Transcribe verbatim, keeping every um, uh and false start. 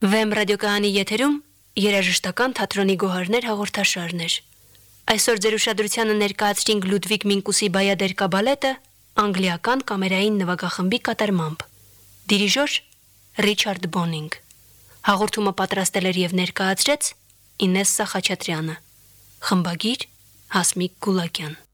Վեմ ռադիոկայանի եթերում երաժշտական թատրոնի գոհարներ հաղորդաշարն էր։ Այսօր ձեր ուշադրությանը ներկայացրինք Լուդվիգ Մինկուսի բայադերկա բալետը անգլիական կամերային նվագախմբի կատարմամբ։ Դիրիժոր Ռիչարդ Բոնինգ։ Հաղորդումը պատրաստել էր եւ ներկայացրեց Ինեսսա Խաչատրյանը։ Խմբագիր Հասմիկ Գուլակյան։